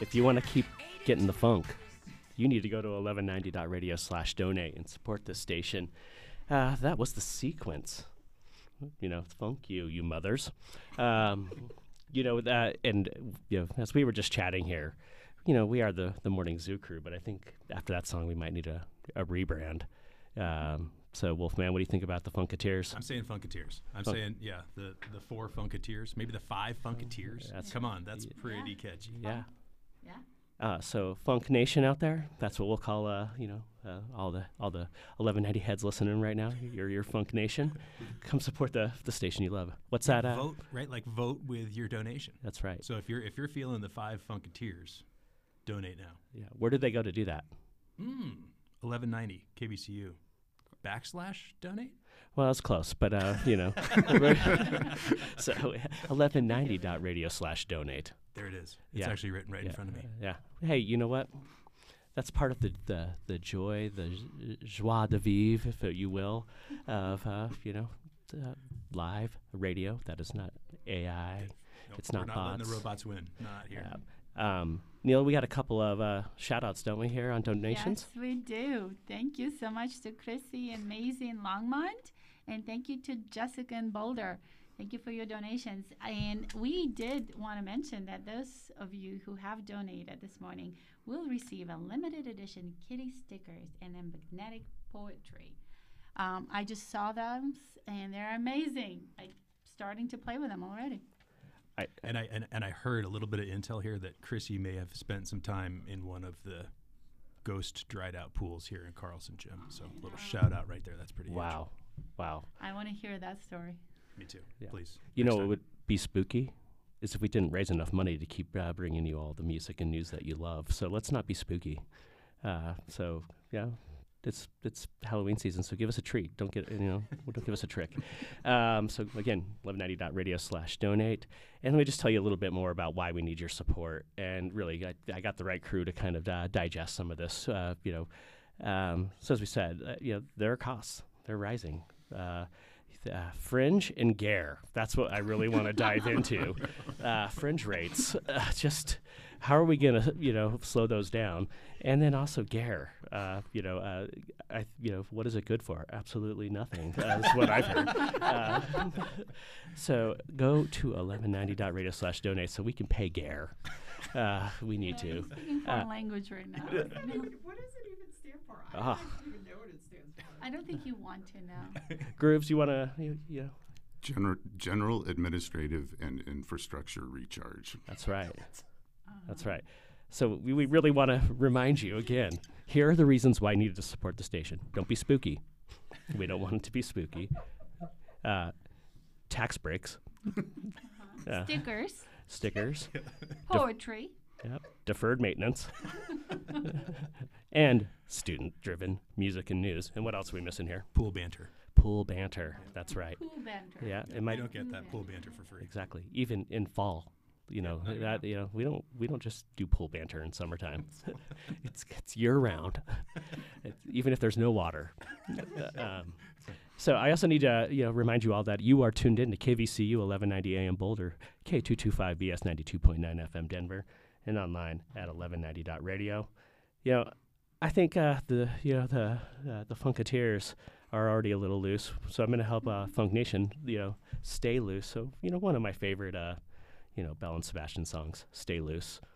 if you want to keep getting the funk, you need to go to 1190.radio/donate and support this station. That was The Sequence. Funk you mothers. As we were just chatting here, we are the Morning Zoo crew, but I think after that song we might need a rebrand. So, Wolfman, what do you think about the Funketeers? I'm saying Funketeers. I'm saying, the four Funketeers, maybe the five Funketeers. Come on, that's pretty catchy. Yeah. Yeah. So, Funk Nation out there, that's what we'll call, all the 1190 heads listening right now. You're your Funk Nation. Come support the station you love. What's that? Vote, right? Like vote with your donation. That's right. So if you're feeling the five Funketeers, donate now. Yeah. Where did they go to do that? 1190 KBCU. /donate? Well, it's close, but, So 1190.radio/donate. There it is. It's actually written right in front of me. Yeah. Hey, you know what? That's part of the joy, the joie de vivre, if you will, of, live radio. That is not AI. Nope, It's not we're not bots. letting the robots win. Not here. Neil, we got a couple of shout-outs, don't we, here on donations? Yes, we do. Thank you so much to Chrissy and Maisie in Longmont. And thank you to Jessica in Boulder. Thank you for your donations. And we did want to mention that those of you who have donated this morning will receive a limited edition kitty stickers and a magnetic poetry. I just saw them, and they're amazing. I'm starting to play with them already. I heard a little bit of intel here that Chrissy may have spent some time in one of the ghost dried out pools here in Carlson, Jim. So a little shout out right there. That's pretty huge. Wow. I want to hear that story. Me too. Yeah. Please. What would be spooky is if we didn't raise enough money to keep bringing you all the music and news that you love. So let's not be spooky. It's Halloween season, so give us a treat. Don't give us a trick. So again, 1190.radio/donate. And let me just tell you a little bit more about why we need your support. And really, I got the right crew to kind of digest some of this. So as we said, there are costs. They're rising. Fringe and Gare. That's what I really want to dive into. Fringe rates. Just how are we going to, slow those down? And then also Gare. What is it good for? Absolutely nothing. That's what I've heard. So go to 1190.radio/donate so we can pay Gare. We need to. I'm speaking foreign language right now. What does it even stand for? I don't even know what it stands for. I don't think you want to know. Grooves, you want to, General Administrative and Infrastructure Recharge. That's right. That's right. So we really want to remind you again, here are the reasons why you needed to support the station. Don't be spooky. We don't want it to be spooky. Tax breaks. Stickers. Stickers. Poetry. Yep. Deferred maintenance. And student-driven music and news. And what else are we missing here? Pool banter. Pool banter. That's right. Pool banter. Yeah, it You might don't get that pool banter for free. exactly. Even in fall, we don't just do pool banter in summertime. it's year round, even if there's no water. So I also need to remind you all that you are tuned in to KVCU 1190 AM Boulder, K225BS 92.9 FM Denver, and online at 1190.radio. I think the Funketeers are already a little loose, so I'm going to help Funk Nation stay loose. So one of my favorite Bell and Sebastian songs, "Stay Loose."